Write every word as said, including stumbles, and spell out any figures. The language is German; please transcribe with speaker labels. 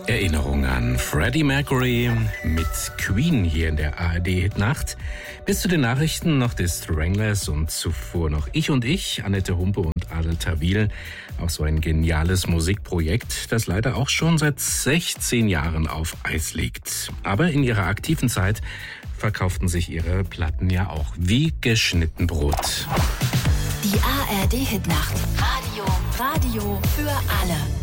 Speaker 1: Erinnerung an Freddie Mercury mit Queen hier in der A R D-Hitnacht. Bis zu den Nachrichten noch die Stranglers und zuvor noch Ich und Ich, Annette Humpe und Adel Tawil. Auch so ein geniales Musikprojekt, das leider auch schon seit sechzehn Jahren auf Eis liegt. Aber in ihrer aktiven Zeit verkauften sich ihre Platten ja auch wie geschnitten Brot.
Speaker 2: Die A R D-Hitnacht. Radio, Radio für alle.